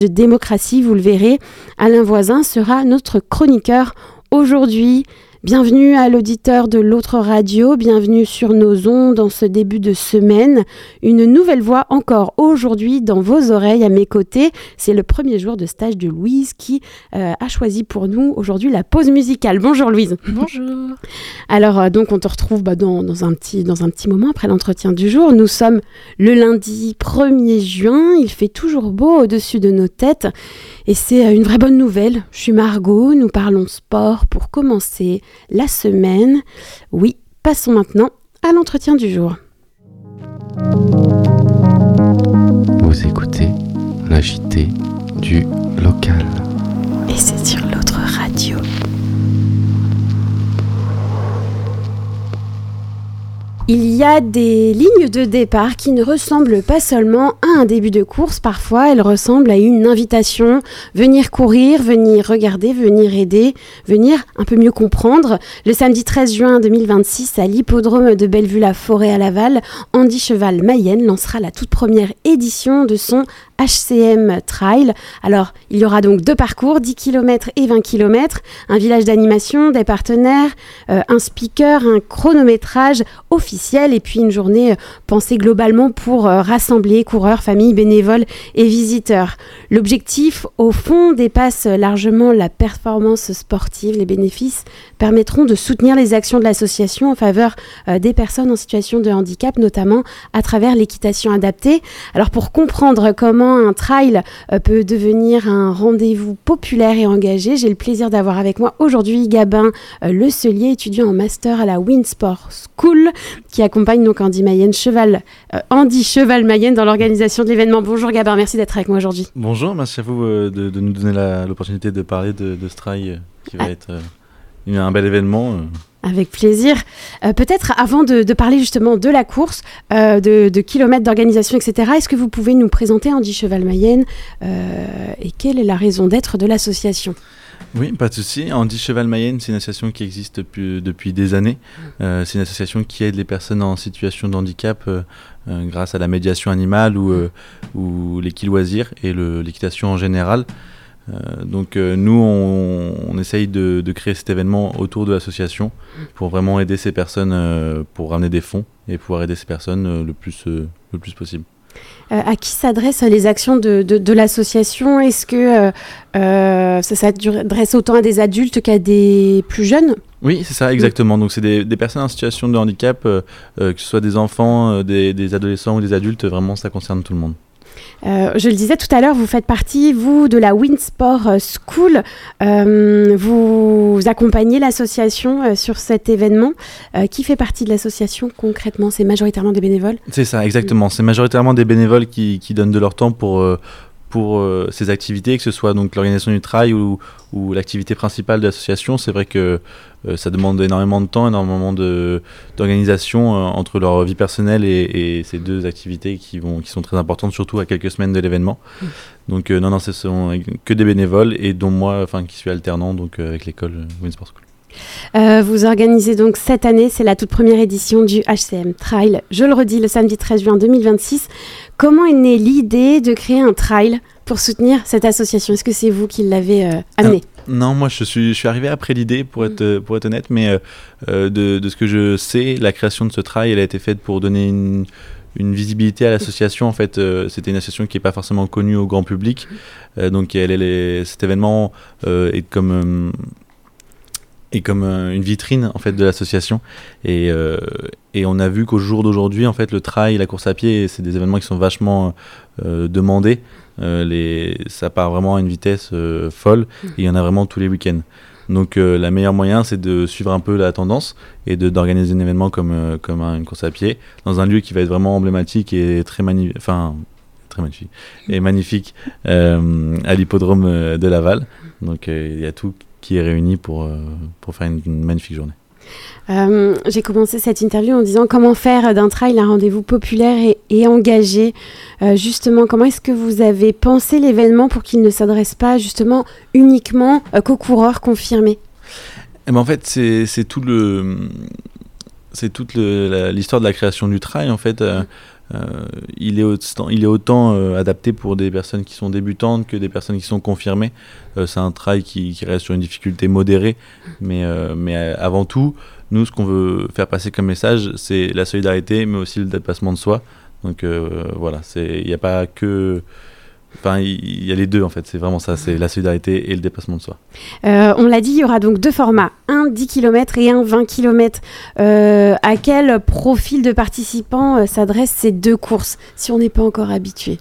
de démocratie, vous le verrez. Alain Voisin sera notre chroniqueur aujourd'hui. Bienvenue à l'auditeur de l'autre radio, bienvenue sur nos ondes en ce début de semaine. Une nouvelle voix encore aujourd'hui dans vos oreilles à mes côtés. C'est le premier jour de stage de Louise qui a choisi pour nous aujourd'hui la pause musicale. Bonjour Louise. Bonjour. Alors donc on te retrouve dans un petit moment après l'entretien du jour. Nous sommes le lundi 1er juin, il fait toujours beau au-dessus de nos têtes et c'est une vraie bonne nouvelle. Je suis Margot, nous parlons sport pour commencer la semaine. Oui, passons maintenant à l'entretien du jour. Vous écoutez la JT du local. Et c'est sur l'autre radio. Il y a des lignes de départ qui ne ressemblent pas seulement à un début de course, parfois elles ressemblent à une invitation, venir courir, venir regarder, venir aider, venir un peu mieux comprendre. Le samedi 13 juin 2026 à l'hippodrome de Bellevue-la-Forêt à Laval, Andy Cheval Mayenne lancera la toute première édition de son HCM Trail. Alors, il y aura donc 2 parcours, 10 km et 20 km, un village d'animation, des partenaires, un speaker, un chronométrage officiel et puis une journée pensée globalement pour rassembler coureurs, familles, bénévoles et visiteurs. L'objectif, au fond, dépasse largement la performance sportive. Les bénéfices permettront de soutenir les actions de l'association en faveur des personnes en situation de handicap, notamment à travers l'équitation adaptée. Alors, pour comprendre comment un trail peut devenir un rendez-vous populaire et engagé, j'ai le plaisir d'avoir avec moi aujourd'hui Gabin Le Cellier, étudiant en master à la Winsport School, qui accompagne donc Andy Cheval Mayenne dans l'organisation de l'événement. Bonjour Gabin, merci d'être avec moi aujourd'hui. Bonjour, merci à vous de nous donner l'opportunité de parler de ce trail qui va être un bel événement. Avec plaisir. Peut-être avant de parler justement de la course, de kilomètres d'organisation, etc., est-ce que vous pouvez nous présenter Andy Cheval Mayenne et quelle est la raison d'être de l'association ? Oui, pas de souci. Andy Cheval Mayenne, c'est une association qui existe depuis des années. C'est une association qui aide les personnes en situation de handicap grâce à la médiation animale ou l'équiloisir et l'équitation en général. Donc nous, on essaye de créer cet événement autour de l'association pour vraiment aider ces personnes, pour ramener des fonds et pouvoir aider ces personnes le plus possible. À qui s'adressent les actions de l'association ? Est-ce que ça s'adresse autant à des adultes qu'à des plus jeunes ? Oui, c'est ça, exactement. Donc c'est des personnes en situation de handicap, que ce soit des enfants, des adolescents ou des adultes, vraiment ça concerne tout le monde. Je le disais tout à l'heure, vous faites partie, vous, de la Winsport School. Vous accompagnez l'association sur cet événement. Qui fait partie de l'association concrètement ? C'est majoritairement des bénévoles ? C'est ça, exactement. C'est majoritairement des bénévoles qui donnent de leur temps pour ces activités, que ce soit donc l'organisation du trail ou l'activité principale de l'association. C'est vrai que ça demande énormément de temps, énormément d'organisation entre leur vie personnelle et ces deux activités qui sont très importantes, surtout à quelques semaines de l'événement. Donc non, ce sont que des bénévoles et dont moi, qui suis alternant donc avec l'école Winsport School. Vous organisez donc cette année, c'est la toute première édition du HCM Trail. Je le redis, le samedi 13 juin 2026. Comment est née l'idée de créer un trail pour soutenir cette association ? Est-ce que c'est vous qui l'avez amené ? Non, moi je suis arrivé après l'idée pour être honnête, mais de ce que je sais, la création de ce trail, elle a été faite pour donner une visibilité à l'association. En fait, c'était une association qui n'est pas forcément connue au grand public, donc cet événement est comme une vitrine en fait de l'association et on a vu qu'au jour d'aujourd'hui en fait le trail, la course à pied, c'est des événements qui sont vachement demandés. Ça part vraiment à une vitesse folle et il y en a vraiment tous les week-ends. Donc le meilleur moyen c'est de suivre un peu la tendance et d'organiser un événement comme une course à pied dans un lieu qui va être vraiment emblématique et très magnifique à l'hippodrome de Laval. Donc il y a tout qui est réuni pour faire une magnifique journée. J'ai commencé cette interview en disant comment faire d'un trail un rendez-vous populaire et engagé. Justement, comment est-ce que vous avez pensé l'événement pour qu'il ne s'adresse pas justement uniquement qu'aux coureurs confirmés ? En fait, c'est toute l'histoire de la création du trail. En fait, il est autant adapté pour des personnes qui sont débutantes que des personnes qui sont confirmées. C'est un trail qui reste sur une difficulté modérée, mais avant tout, nous, ce qu'on veut faire passer comme message, c'est la solidarité, mais aussi le dépassement de soi. Donc voilà, il n'y a pas que... Enfin, il y a les deux en fait, c'est vraiment ça, c'est la solidarité et le dépassement de soi. On l'a dit, il y aura donc 2 formats, un 10 km et un 20 km. À quel profil de participants s'adressent ces 2 courses, si on n'est pas encore habitué?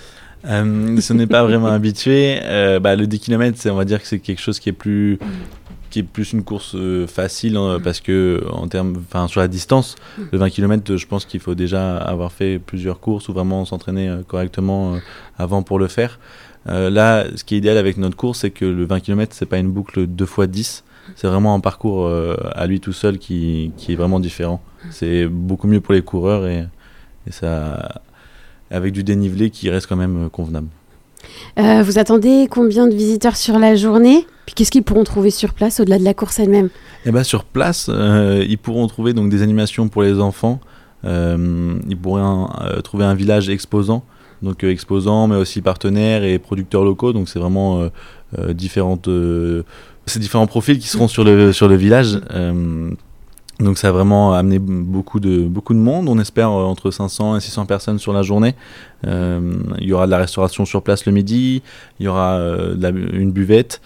Si on n'est pas vraiment habitué, le 10 km, on va dire que c'est quelque chose qui est plus une course facile parce que sur la distance, le 20 km, je pense qu'il faut déjà avoir fait plusieurs courses ou vraiment s'entraîner correctement avant pour le faire. Là, ce qui est idéal avec notre course, c'est que le 20 km, c'est pas une boucle 2x10, c'est vraiment un parcours à lui tout seul qui est vraiment différent. C'est beaucoup mieux pour les coureurs et ça, avec du dénivelé qui reste quand même convenable. Vous attendez combien de visiteurs sur la journée? Puis qu'est-ce qu'ils pourront trouver sur place au-delà de la course elle-même? Sur place, ils pourront trouver donc des animations pour les enfants. Ils pourront trouver un village exposant, exposants, mais aussi partenaires et producteurs locaux. Donc c'est vraiment différents profils qui seront sur le village. Donc ça a vraiment amené beaucoup de monde. On espère entre 500 et 600 personnes sur la journée. Il y aura de la restauration sur place le midi, il y aura une buvette.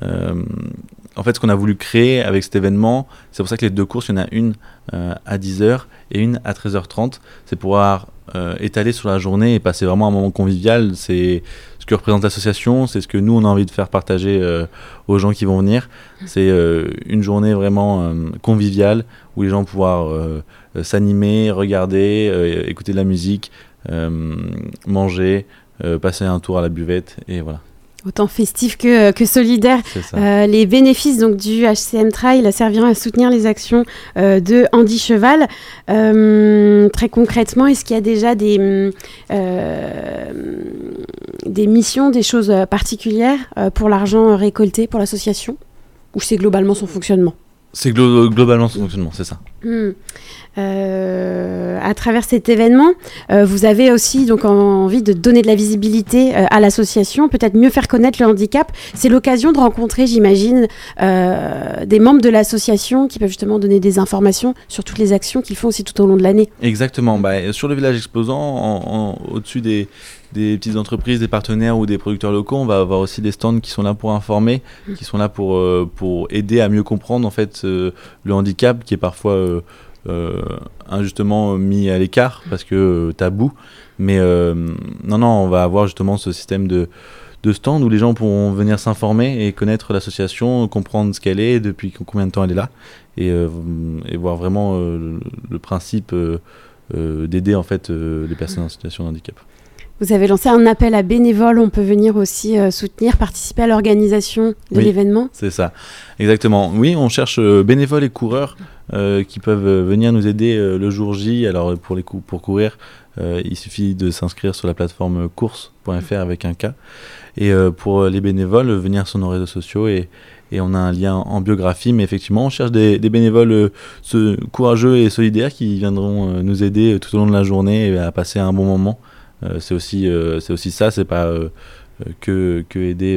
En fait, ce qu'on a voulu créer avec cet événement, c'est pour ça que les 2 courses, il y en a une à 10h et une à 13h30. C'est pouvoir étaler sur la journée et passer vraiment un moment convivial. C'est ce que représente l'association, c'est ce que nous on a envie de faire partager aux gens qui vont venir. C'est une journée vraiment conviviale où les gens vont pouvoir s'animer, regarder, écouter de la musique, manger, passer un tour à la buvette et voilà. Autant festif que solidaire. Les bénéfices donc, du HCM Trail serviront à soutenir les actions de Andy Cheval. Très concrètement, est-ce qu'il y a déjà des missions, des choses particulières pour l'argent récolté pour l'association? Ou c'est globalement son fonctionnement? C'est globalement son fonctionnement, c'est ça. À travers cet événement, vous avez aussi donc envie de donner de la visibilité à l'association, peut-être mieux faire connaître le handicap. C'est l'occasion de rencontrer, j'imagine, des membres de l'association qui peuvent justement donner des informations sur toutes les actions qu'ils font aussi tout au long de l'année. Exactement. Sur le village exposant, au-dessus des petites entreprises, des partenaires ou des producteurs locaux, on va avoir aussi des stands qui sont là pour informer, qui sont là pour aider à mieux comprendre en fait le handicap qui est parfois injustement mis à l'écart parce que tabou. Mais non, on va avoir justement ce système de stand où les gens pourront venir s'informer et connaître l'association, comprendre ce qu'elle est, depuis combien de temps elle est là et voir vraiment le principe d'aider en fait les personnes en situation de handicap. Vous avez lancé un appel à bénévoles, on peut venir aussi soutenir, participer à l'organisation de l'événement. C'est ça, exactement. Oui, on cherche bénévoles et coureurs qui peuvent venir nous aider le jour J. Alors pour courir, il suffit de s'inscrire sur la plateforme course.fr avec un K. Et pour les bénévoles, venir sur nos réseaux sociaux et on a un lien en biographie. Mais effectivement, on cherche des bénévoles courageux et solidaires qui viendront nous aider tout au long de la journée à passer un bon moment. C'est aussi ça, c'est pas que aider,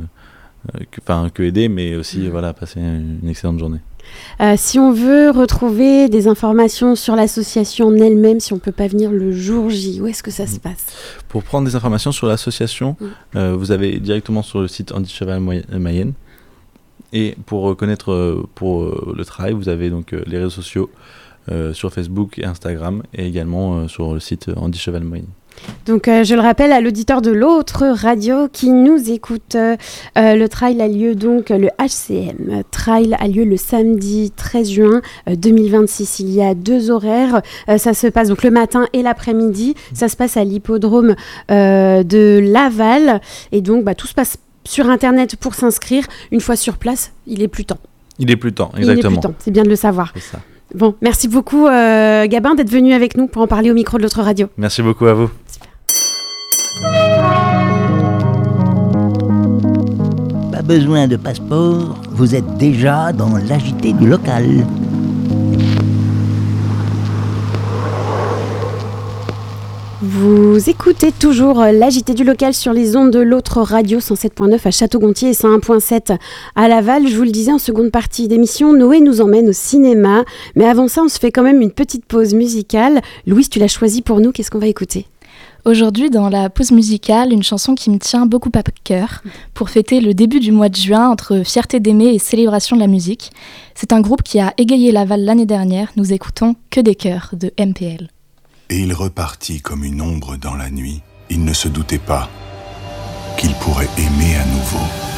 mais aussi passer une excellente journée. Si on veut retrouver des informations sur l'association en elle-même, si on peut pas venir le jour J, où est-ce que ça se passe? Pour prendre des informations sur l'association, vous avez directement sur le site Andy Cheval Mayenne. Et pour connaître pour le trail, vous avez donc les réseaux sociaux sur Facebook et Instagram et également sur le site Andy Cheval Mayenne. Donc je le rappelle à l'auditeur de l'autre radio qui nous écoute, le trail a lieu donc, le HCM Trail a lieu le samedi 13 juin 2026. Il y a 2 horaires, ça se passe donc le matin et l'après-midi, ça se passe à l'hippodrome de Laval et donc tout se passe sur internet pour s'inscrire. Une fois sur place, il est plus temps. Exactement. C'est bien de le savoir. C'est ça. Bon, merci beaucoup Gabin d'être venu avec nous pour en parler au micro de l'autre radio. Merci beaucoup à vous. Super. Pas besoin de passeport, vous êtes déjà dans l'agité du local. Vous écoutez toujours l'AJT du local sur les ondes de l'autre radio 107.9 à Château-Gontier et 101.7 à Laval. Je vous le disais en seconde partie d'émission, Noé nous emmène au cinéma. Mais avant ça, on se fait quand même une petite pause musicale. Louise, tu l'as choisi pour nous, qu'est-ce qu'on va écouter ? Aujourd'hui, dans la pause musicale, une chanson qui me tient beaucoup à cœur pour fêter le début du mois de juin entre fierté d'aimer et célébration de la musique. C'est un groupe qui a égayé Laval l'année dernière. Nous écoutons Que des cœurs de MPL. Et il repartit comme une ombre dans la nuit. Il ne se doutait pas qu'il pourrait aimer à nouveau.